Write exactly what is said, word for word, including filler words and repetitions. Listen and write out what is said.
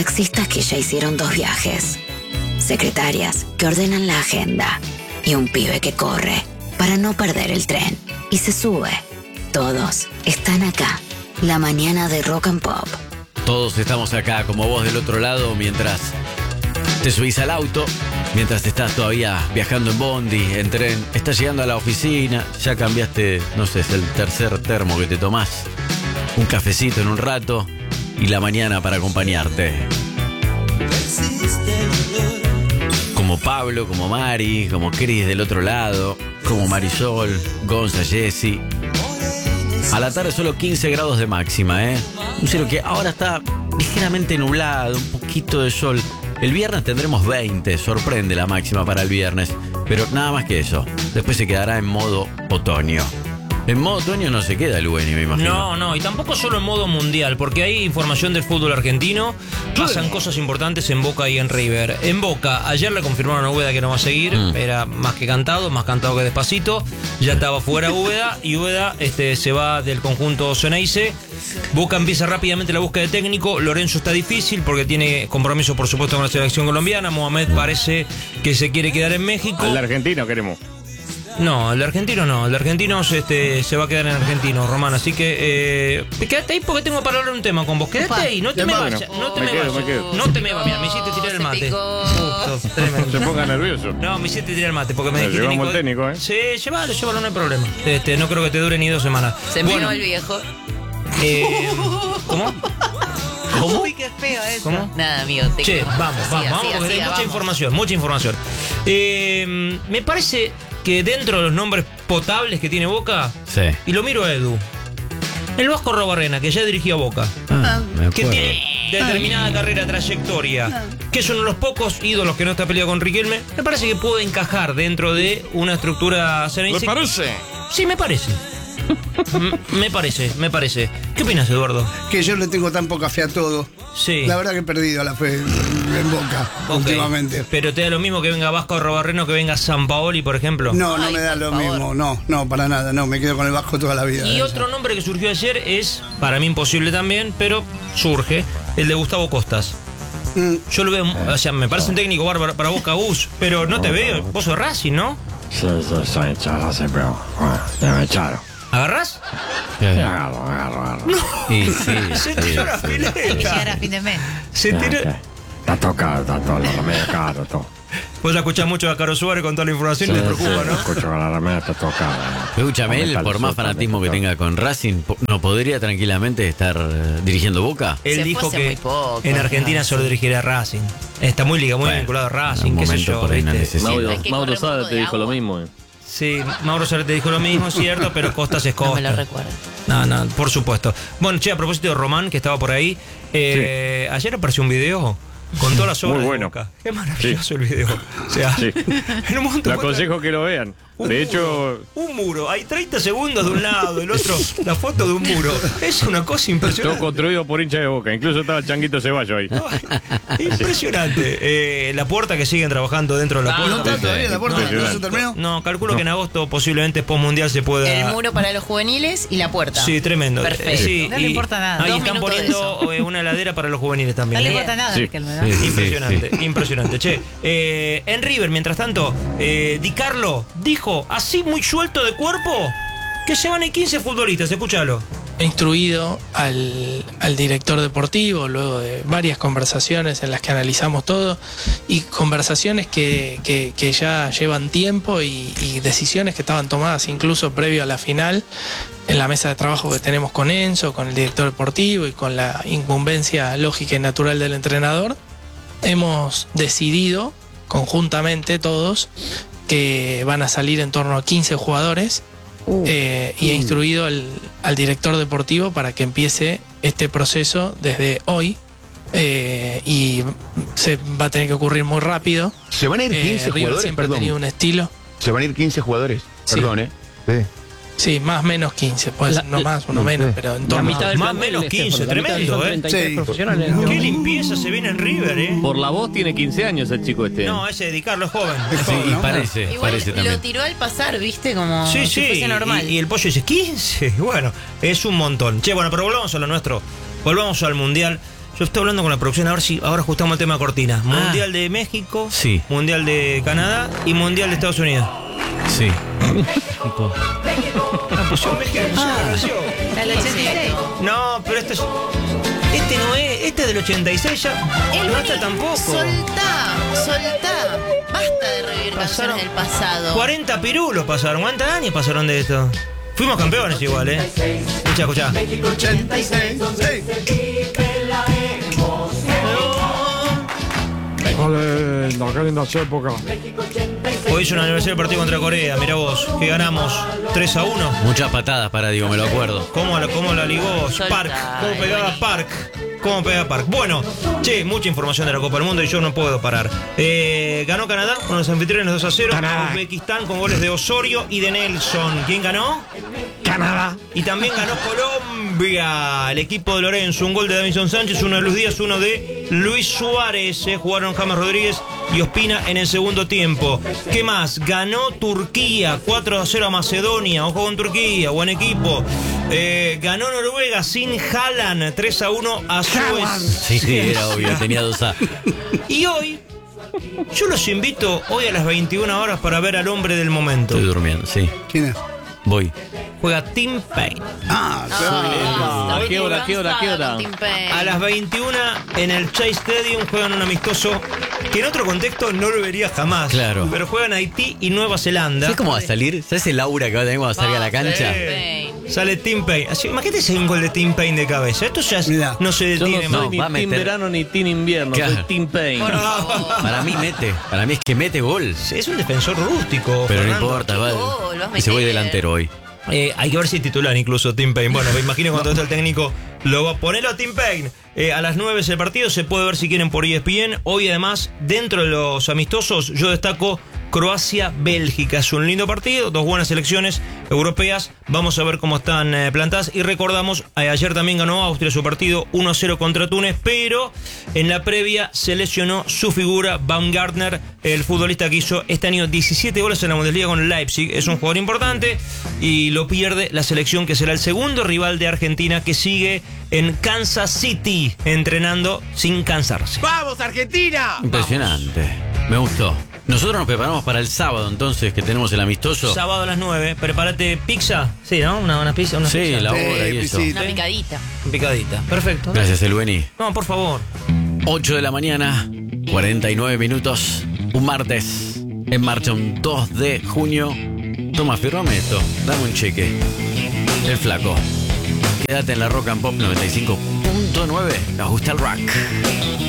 taxistas que ya hicieron dos viajes, secretarias que ordenan la agenda y un pibe que corre para no perder el tren y se sube. Todos están acá. La mañana de Rock and Pop. Todos estamos acá como vos del otro lado mientras te subís al auto, mientras estás todavía viajando en bondi, en tren, estás llegando a la oficina, ya cambiaste, no sé, es el tercer termo que te tomás, un cafecito en un rato y la mañana para acompañarte. Como Pablo, como Mari, como Cris del otro lado, como Marisol, Gonza, Jessy. A la tarde solo quince grados de máxima, ¿eh? Un cielo que ahora está ligeramente nublado, un poquito de sol. El viernes tendremos veinte, sorprende la máxima para el viernes. Pero nada más que eso. Después se quedará en modo otoño. En modo otoño no se queda el Lueni, me imagino. No, no, y tampoco solo en modo mundial, porque hay información del fútbol argentino. Pasan cosas importantes en Boca y en River. En Boca, ayer le confirmaron a Úbeda que no va a seguir. Mm. Era más que cantado, más cantado que despacito. Ya estaba fuera Úbeda y Úbeda este, se va del conjunto Ceneice. Boca empieza rápidamente la búsqueda de técnico. Lorenzo está difícil porque tiene compromiso, por supuesto, con la selección colombiana. Mohamed parece que se quiere quedar en México. Al argentino queremos. No, el de argentino no, el de argentino este, se va a quedar en argentino, Román, así que eh, quédate ahí porque tengo para hablar un tema con vos, quédate ahí, no te me vayas, no te me vayas, no te me vayas, me hiciste tirar el mate. Justo, tremendo. Se ponga nervioso. No, me hiciste tirar el mate porque me Pero dijiste llevamos el técnico, ¿eh? Sí, llévalo, llévalo, no hay problema. Este, no creo que te dure ni dos semanas. Se bueno, vino el viejo. Eh, ¿Cómo? ¿Cómo? Uy, qué feo eso. ¿Cómo? Nada, amigo. Te Che, quiero. vamos, Así, vamos, así, vamos, porque así, hay mucha vamos. información, mucha información. Eh, me parece que dentro de los nombres potables que tiene Boca, Sí. y lo miro a Edu, el Vasco Arrobarrena, que ya dirigió a Boca, Ah, me que acuerdo. tiene determinada carrera, trayectoria, que es uno de los pocos ídolos que no está peleado con Riquelme, me parece que puede encajar dentro de una estructura Ceneice. ¿Le parece? Sí, me parece. M- me parece, me parece. ¿Qué opinas, Eduardo? Que yo le tengo tan poca fe a todo. Sí. La verdad que he perdido la fe en Boca Ok. últimamente. Pero te da lo mismo que venga Vasco Arrobarreno que venga Sampaoli, por ejemplo. No, no Ay, me da por lo favor. mismo. No, no, para nada. No, me quedo con el Vasco toda la vida. Y otro nombre que surgió ayer es, para mí imposible también, pero surge, el de Gustavo Costas. Mm, Yo lo veo, o sea, me parece un técnico bárbaro para Boca, Gus, pero no te veo. Vos sos Racing, ¿no? Sí, sí, sí, echado, sí, pero bueno, ya me echaron. ¿Agarrás? Agarro, agarro, agarro. Y sí, Se sí, tiró la sí. Hay que llegar pileta. a fin de mes. Se Ya, tiró. ya. Está tocado, está todo, la remera caro, todo. Vos la escuchás mucho a Caro Suárez con toda la información y te preocupa, ¿no? Escucho que la remera está tocada. Escúchame, él, Metal por más Soul fanatismo que también, tenga con Racing, po- ¿no podría tranquilamente estar eh, dirigiendo Boca? Él Se dijo fue hace que muy poco, en Argentina ¿no? solo dirigirá a Racing. Está muy ligado, muy Bueno, vinculado a en Racing, un qué sé momento yo. por ahí no ¿viste? necesita. Hay Mauro, que Mauro correr un Sada poco te de dijo lo agua. mismo. eh. Sí, Mauro Sarri te dijo lo mismo, cierto, pero Costas es No Costas. me lo recuerdo. No, no, por supuesto. Bueno, che, a propósito de Román, que estaba por ahí, eh, ayer apareció un video con todas las obras Muy de bueno. Boca. Qué maravilloso el video. O sea, Sí. en un momento Le muestra aconsejo que lo vean. un De muro, hecho, un muro. Hay treinta segundos de un lado, del otro, la foto de un muro. Es una cosa todo impresionante. construido por hincha de Boca. Incluso estaba el Changuito Ceballos ahí. Ay, impresionante. Eh, la puerta que siguen trabajando dentro de la ¿No puerta. está todavía la puerta? ¿No se Impresionante. terminó? No, calculo que en agosto, posiblemente post-mundial, se pueda. El muro para los juveniles y la puerta. Sí, tremendo. Perfecto. Eh, sí, No le y- importa nada. Ahí Dos están minutos de poniendo eh, una heladera para los juveniles No también. le ¿eh? importa nada, Sí. Riquelme, ¿no? Sí, sí, Impresionante, sí. impresionante. Che, eh, en River, mientras tanto, eh, Di Carlo dijo, así muy suelto de cuerpo, que se van a ir quince futbolistas. Escúchalo. He instruido al, al director deportivo luego de varias conversaciones en las que analizamos todo y conversaciones que, que- que ya llevan tiempo y, y decisiones que estaban tomadas incluso previo a la final en la mesa de trabajo que tenemos con Enzo, con el director deportivo y con la incumbencia lógica y natural del entrenador. Hemos decidido conjuntamente todos que van a salir en torno a quince jugadores. Eh, y he instruido al, al director deportivo para que empiece este proceso desde hoy eh, y se va a tener que ocurrir muy rápido. Se van a ir Eh, quince River jugadores, siempre ha tenido perdón. un estilo. Se van a ir quince jugadores. Sí. Perdón, ¿eh? Sí. Sí, más menos quince, puede ser La- uno más, uno sí. menos, pero en La torno mitad a... del Más plantel menos es quince, Stefano, la mitad tremendo, son ¿eh? treinta y tres Sí. profesionales. Qué limpieza se viene en River, ¿eh? Por la voz tiene quince años el chico este. No, ese de Di Carlo es joven. Sí, y ¿no? parece, Igual parece lo también. tiró al pasar, ¿viste? Como Sí, si sí, fuese normal. y, y el pollo dice quince. Bueno, es un montón. Che, bueno, pero volvamos a lo nuestro. Volvamos al Mundial. Yo estoy hablando con la producción a ver si ahora ajustamos el tema cortina. Mundial de México, Sí. Mundial de Canadá y Mundial de Estados Unidos. Sí. Ah, pues yo México La del ochenta y seis. No, pero este es. Este no es. Este es del ochenta y seis ya. El no está Beni, tampoco. Soltá, soltá. Basta de revivir Pasaron canciones del pasado. cuarenta pirulos pasaron. ¿Cuántos años pasaron de esto? Fuimos campeones igual, ¿eh? Escucha, escucha. ochenta y seis. Sí. Ole, la qué lindas épocas. Hoy es un aniversario del partido contra Corea. Mirá vos, que ganamos tres a uno. Muchas patadas para Diego, me lo acuerdo. ¿Cómo la, cómo la ligó Soltá, Park? ¿Cómo pegaba Beni. Park? ¿Cómo pega Park? Bueno, che, mucha información de la Copa del Mundo y yo no puedo parar. Eh, ganó Canadá con los anfitriones dos a cero. Uzbekistán con goles de Osorio y de Nelson. ¿Quién ganó? Canadá. Y también ganó Colombia. El equipo de Lorenzo. Un gol de Davinson Sánchez, uno de Luis Díaz, uno de Luis Suárez. Eh, jugaron James Rodríguez y Ospina en el segundo tiempo. ¿Qué más? Ganó Turquía cuatro a cero a Macedonia. Ojo con Turquía, buen equipo. Eh, ganó Noruega sin Haaland tres a uno a Suecia. Sí, sí, era obvio, tenía dos A. Y hoy, yo los invito hoy a las veintiuna horas para ver al hombre del momento. Estoy durmiendo, sí. ¿Quién es? Voy. Juega Tim Payne. Ah, claro. Ah, ¿A qué hora, qué hora, qué hora? Tim Payne. A las veintiuna en el Chase Stadium juegan un amistoso que en otro contexto no lo vería jamás. Claro. Pero juegan Haití y Nueva Zelanda. ¿Sabes cómo va a salir? ¿Sabes el aura que va a tener cuando salga a la cancha? Payne. Sale Tim Payne. Así, imagínate si hay un gol de Tim Payne de cabeza. Esto ya es- Mirá. no se Yo no detiene soy más. No, ni va a Team meter- Verano ni Team Invierno, Claro. soy Team Pain. Por favor. Para mí mete. Para mí es que mete gol. Es un defensor rústico. Pero no Fernando. importa, va. gol, vas a Y se voy meter. delantero hoy. Eh, hay que ver si es titular incluso Tim Payne. Bueno, me imagino cuando está el técnico lo va a ponerlo a Tim Payne. Eh, a las nueve es el partido, se puede ver si quieren por E S P N. Hoy además, dentro de los amistosos, yo destaco Croacia-Bélgica. Es un lindo partido, dos buenas selecciones europeas. Vamos a ver cómo están eh, plantadas. Y recordamos, eh, ayer también ganó Austria su partido uno a cero contra Túnez, pero en la previa se lesionó su figura, Baumgartner, el futbolista que hizo este año diecisiete goles en la Bundesliga con el Leipzig. Es un jugador importante y lo pierde la selección, que será el segundo rival de Argentina, que sigue en Kansas City entrenando sin cansarse. ¡Vamos, Argentina! Impresionante. Me gustó. Nosotros nos preparamos para el sábado, entonces, que tenemos el amistoso. Sábado a las nueve, prepárate pizza. Sí, ¿no? Una, una pizza. Una Sí, pizza. la hora y Sí, eso. sí. Una picadita. Picadita. Perfecto. Gracias, Elveni. No, por favor. ocho de la mañana, cuarenta y nueve minutos. Un martes. En marcha un dos de junio. Toma, firmame esto. Dame un cheque. El flaco. Quédate en la Rock and Pop noventa y cinco punto nueve. Nos gusta el rock.